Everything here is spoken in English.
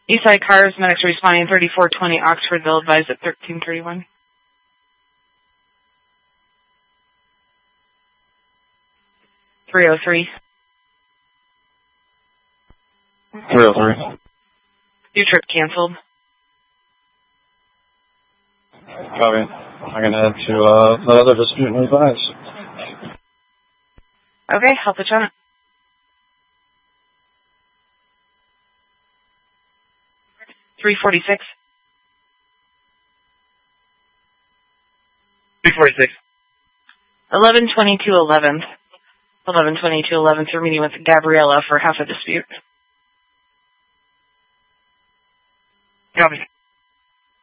Eastside Cars, medics responding 3420 Oxfordville, advised at 1331. .303. 303. Your trip canceled. Copy. I'm going to head to the other dispute and advise. Okay, I'll put you on it. .346. 346. 112211. 112211. You're meeting with Gabriella for half a dispute. Copy.